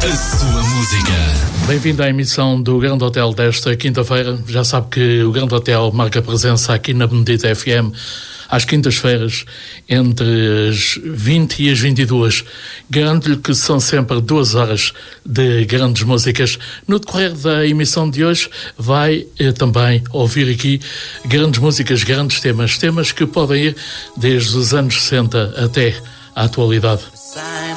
A sua música. Bem-vindo à emissão do Grande Hotel desta quinta-feira. Já sabe que o Grande Hotel marca presença aqui na Benedita FM às quintas-feiras, entre as 20 e as 22. Garanto-lhe que são sempre 2 horas de grandes músicas. No decorrer da emissão de hoje vai também ouvir aqui grandes músicas, grandes temas que podem ir desde os anos 60 até à atualidade.